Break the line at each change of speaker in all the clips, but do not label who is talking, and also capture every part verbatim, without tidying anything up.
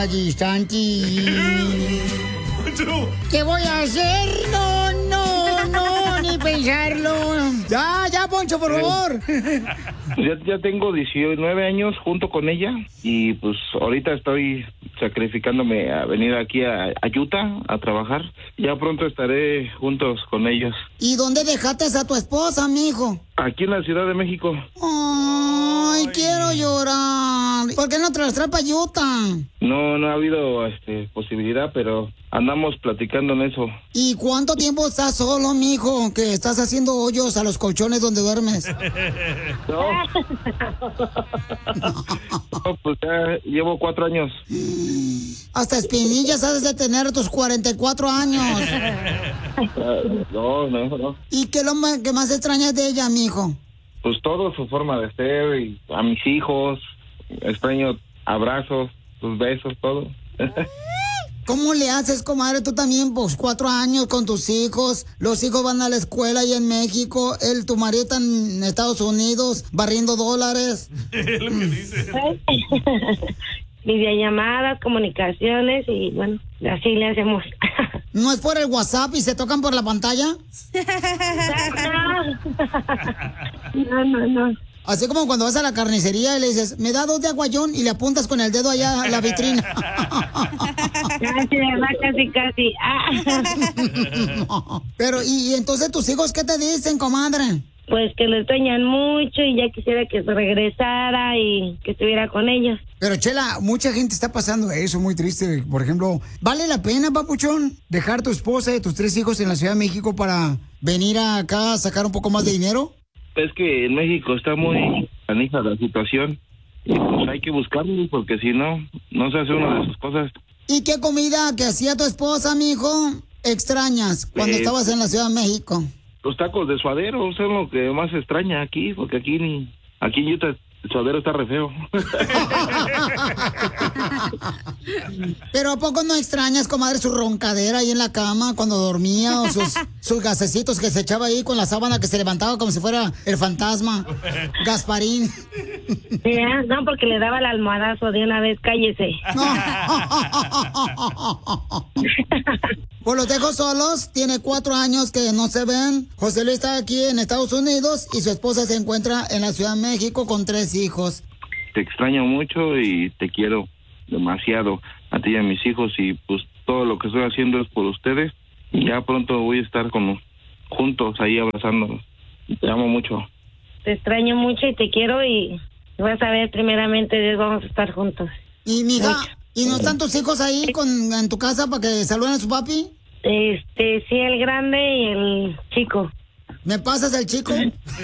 Santi. ¿Qué voy a hacer? No, no, no, ni pensarlo. Ya, ya, Poncho, por favor.
Ya, ya tengo diecinueve años junto con ella y pues ahorita estoy sacrificándome a venir aquí a, a Utah a trabajar. Ya pronto estaré juntos con ellos.
¿Y dónde dejaste a tu esposa, mijo?
Aquí en la Ciudad de México.
Ay, quiero llorar. ¿Por qué no te las traes para Utah?
No, no ha habido este, posibilidad, pero andamos platicando en eso.
¿Y cuánto tiempo estás solo, mijo? Que estás haciendo hoyos a los colchones donde duermes.
No. No, pues ya llevo cuatro años.
Hasta espinillas has de tener tus cuarenta y cuatro años.
Uh, no, no, no.
¿Y qué es lo más, que más extrañas de ella, mijo?
Pues todo, su forma de ser, y a mis hijos, extraño abrazos, sus besos, todo.
¿Cómo le haces, comadre? Tú también, pues, cuatro años con tus hijos. Los hijos van a la escuela ahí en México. Él, tu marido está en Estados Unidos, barriendo dólares.
Es lo que dice.
Videollamadas, comunicaciones y, bueno, así le hacemos.
¿No es por el WhatsApp y se tocan por la pantalla?
No, no, no.
Así como cuando vas a la carnicería y le dices, me da dos de aguayón y le apuntas con el dedo allá a la vitrina.
Casi, ¿verdad? Casi, casi. Ah.
Pero, ¿y, y entonces tus hijos qué te dicen, comadre?
Pues que lo extrañan mucho y ya quisiera que se regresara y que estuviera con ellos.
Pero, Chela, mucha gente está pasando eso, muy triste. Por ejemplo, ¿vale la pena, papuchón, dejar tu esposa y tus tres hijos en la Ciudad de México para venir acá a sacar un poco más de dinero?
Es que en México está muy canija la situación y pues hay que buscarlo porque si no, no se hace una de sus cosas.
¿Y qué comida que hacía tu esposa, mijo, extrañas cuando
Eh,
estabas en la Ciudad de México?
Los tacos de suadero son lo que más extraña aquí, porque aquí ni aquí en Utah el suadero está re feo.
Pero ¿a poco no extrañas, comadre, su roncadera ahí en la cama cuando dormía o sus, sus gasecitos que se echaba ahí con la sábana que se levantaba como si fuera el fantasma? Gasparín.
Ya, no, porque le daba el almohadazo de una vez, cállese.
Pues los dejo solos, tiene cuatro años que no se ven. José Luis está aquí en Estados Unidos y su esposa se encuentra en la Ciudad de México con tres hijos.
Te extraño mucho y te quiero demasiado a ti y a mis hijos y pues todo lo que estoy haciendo es por ustedes y ya pronto voy a estar con juntos ahí abrazándonos. Te amo mucho.
Te extraño mucho y te quiero y vas a ver, primeramente Dios, vamos a estar juntos.
Y mija, ¿y no están tus hijos ahí con, en tu casa para que saluden a su papi?
Este, sí, el grande y el chico.
¿Me pasas el chico?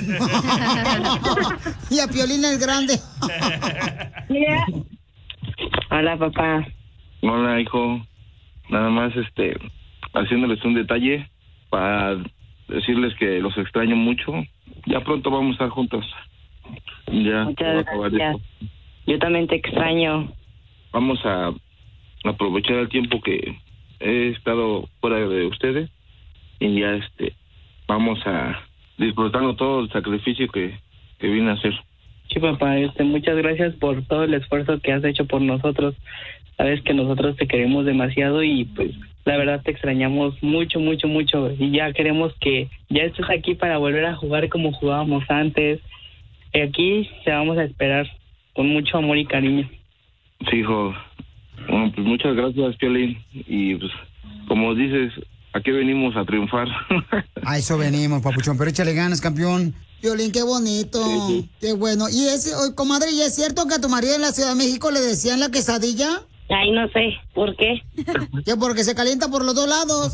Y a Piolín el grande.
Yeah. Hola, papá.
Hola, hijo. Nada más este haciéndoles un detalle para decirles que los extraño mucho. Ya pronto vamos a estar juntos. Ya.
Muchas gracias. Yo también te extraño.
Vamos a aprovechar el tiempo que he estado fuera de ustedes y ya este vamos a disfrutando todo el sacrificio que, que vine a hacer.
Sí, papá, este, muchas gracias por todo el esfuerzo que has hecho por nosotros. Sabes que nosotros te queremos demasiado y pues la verdad te extrañamos mucho, mucho, mucho y ya queremos que ya estés aquí para volver a jugar como jugábamos antes. Y aquí te vamos a esperar con mucho amor y cariño.
Sí, hijo. Bueno, pues muchas gracias, Piolín. Y pues, como dices, aquí venimos a triunfar.
A eso venimos, papuchón, pero échale ganas, campeón. Piolín, qué bonito, sí, sí. Qué bueno. Y es, comadre, ¿y es cierto que a tu marido en la Ciudad de México le decían la quesadilla?
Ay, no sé, ¿por qué?
Que porque se calienta por los dos lados.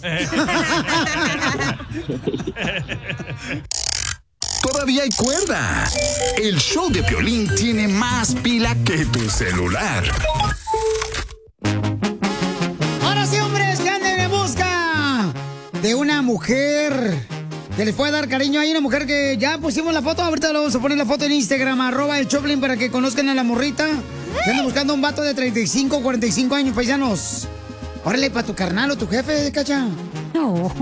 Todavía hay cuerda. El show de Piolín tiene más pila que tu celular.
Ahora sí, hombres, que anden en busca de una mujer que les puede dar cariño. Hay una mujer que ya pusimos la foto. Ahorita le vamos a poner la foto en Instagram, arroba el Choplin, para que conozcan a la morrita. Que anda buscando un vato de treinta y cinco, cuarenta y cinco años, paisanos. Órale, para tu carnal o tu jefe, cacha.
No.